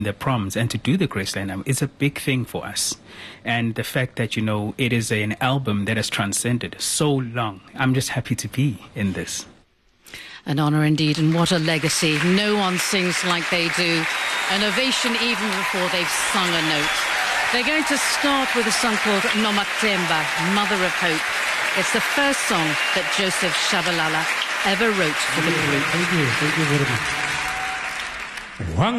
the proms and to do the Graceland album is a big thing for us. And the fact that, it is an album that has transcended so long, I'm just happy to be in this. An honour indeed, and what a legacy. No one sings like they do. An ovation even before they've sung a note. They're going to start with a song called Nomathemba, Mother of Hope. It's the first song that Joseph Shabalala ever wrote for the group. Thank you very much.